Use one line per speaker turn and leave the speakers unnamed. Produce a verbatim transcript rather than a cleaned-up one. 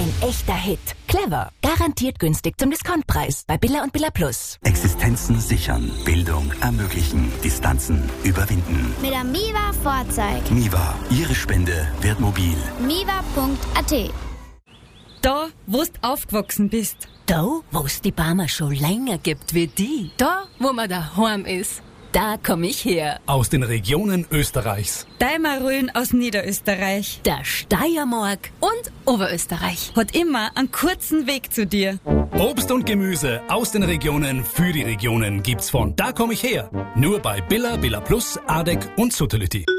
Ein echter Hit. Clever. Garantiert günstig zum Diskontpreis. Bei Billa und Billa Plus.
Existenzen sichern. Bildung ermöglichen. Distanzen überwinden.
Mit der Miva Vorzeig.
Miva. Ihre Spende wird mobil.
miva punkt a t.
Da, wo du aufgewachsen bist.
Da, wo es die Barmer schon länger gibt wie die.
Da, wo man daheim ist.
Da komm ich her.
Aus den Regionen Österreichs.
Deimarölen aus Niederösterreich.
Der Steiermark.
Und Oberösterreich. Hat immer einen kurzen Weg zu dir.
Obst und Gemüse aus den Regionen für die Regionen gibt's von Da komm ich her. Nur bei Billa, Billa Plus, Adek und Suttelütti.